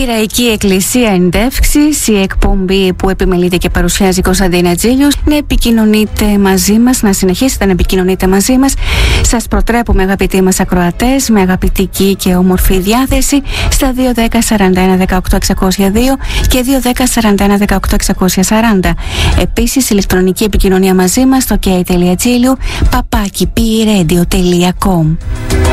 Κυραϊκή Εκκλησία Εντεύξης, η εκπομπή που επιμελείται και παρουσιάζει η Κωνσταντίνα Τζίλιους. Να επικοινωνείτε μαζί μας, να συνεχίσετε να επικοινωνείτε μαζί μας. Σας προτρέπουμε, αγαπητοί μας ακροατές, με αγαπητική και όμορφη διάθεση στα 210 41 18 602 και 210 41 18 640. Επίσης, ηλεκτρονική επικοινωνία μαζί μας στο k.giliou@piradio.com.